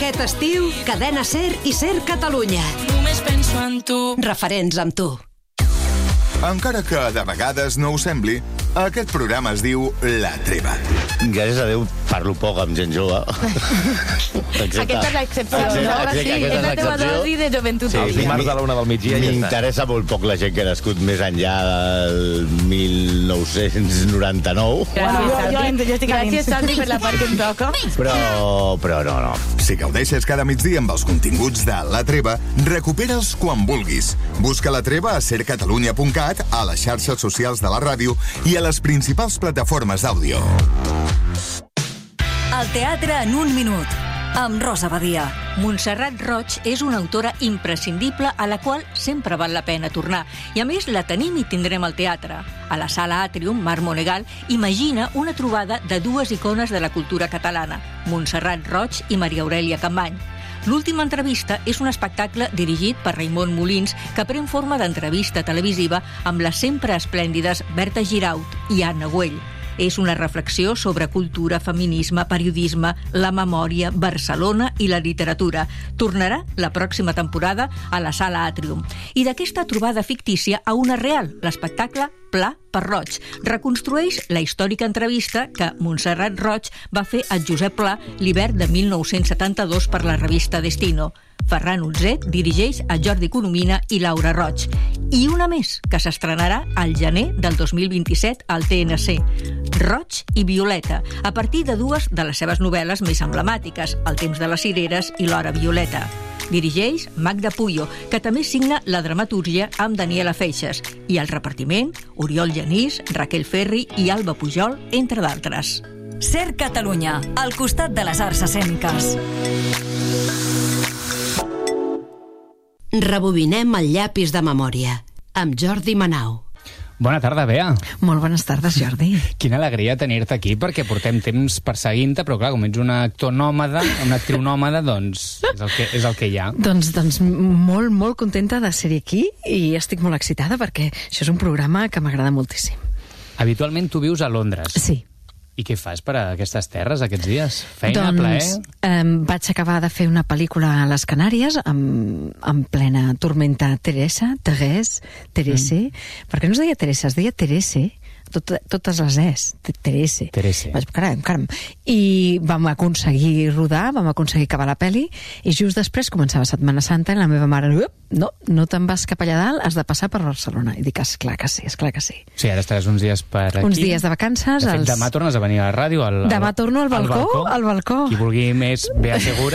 Aquest estiu, Cadena Ser i Ser Catalunya. Només penso en tu. Referents amb tu. Encara que de vegades no ho sembli, aquest programa es diu La Treva. Gràcies a Déu parlo poc amb gent jove. Aquesta és l'excepció. És la teva dosi de joventut. Sí, dimarts a la 1 del migdia ja està. M'interessa molt poc la gent que ha nascut més enllà del 1999. Gràcies, Santi, per la part que em toca. Però no. Si gaudeixes cada migdia amb els continguts de La Treva, recupera'ls quan vulguis. Busca La Treva a sercatalunya.cat, a les xarxes socials de la ràdio i a les principals plataformes d'àudio. El teatre en un minut, amb Rosa Badia. Montserrat Roig és una autora imprescindible a la qual sempre val la pena tornar. I a més la tenim i tindrem al teatre. A la Sala Àtrium, Mar Monegal imagina una trobada de dues icones de la cultura catalana, Montserrat Roig i Maria Aurèlia Capmany. L'última entrevista és un espectacle dirigit per Raimon Molins que pren forma d'entrevista televisiva amb les sempre esplèndides Berta Giraut i Anna Güell. És una reflexió sobre cultura, feminisme, periodisme, la memòria, Barcelona i la literatura. Tornarà la pròxima temporada a la Sala Àtrium. I d'aquesta trobada fictícia a una real, l'espectacle Pla per Roig. Reconstrueix la històrica entrevista que Montserrat Roig va fer a Josep Pla l'hivern de 1972 per la revista Destino. Ferran Utzet dirigeix a Jordi Coromina i Laura Roig. I una més, que s'estrenarà al gener del 2027 al TNC. Roig i Violeta, a partir de dues de les seves novel·les més emblemàtiques, El temps de les cireres i L'hora violeta. Dirigeix Magda Puyo, que també signa la dramatúrgia amb Daniela Feixes, i el repartiment, Oriol Genís, Raquel Ferri i Alba Pujol, entre d'altres. Ser Catalunya, al costat de les arts escèniques. Rebobinem el llapis de memòria, amb Jordi Manau. Bona tarda, Bea. Molt bones tardes, Jordi. Quina alegria tenir-te aquí, perquè portem temps perseguint-te, però clar, com ets un actor nòmada, una actriu nòmada, doncs és el que hi ha. Doncs molt contenta de ser aquí i estic molt excitada perquè això és un programa que m'agrada moltíssim. Habitualment tu vius a Londres. Sí. I què fas per a aquestes terres aquests dies? Feina, plaer? Vaig acabar de fer una pel·lícula a les Canàries en plena tormenta Teresa, perquè no es deia Teresa, es deia Terese, totes les es, Terese. Caram. I vam aconseguir rodar, vam aconseguir acabar la pel·li, i just després començava Setmana Santa i la meva mare, no te'n vas cap allà dalt, has de passar per Barcelona. I dic, esclar que sí. Sí, ara estaràs uns dies per aquí. Uns dies de vacances. De fet, demà tornes a venir a la ràdio. Demà torno al balcó. Qui vulgui més, Bea Segura.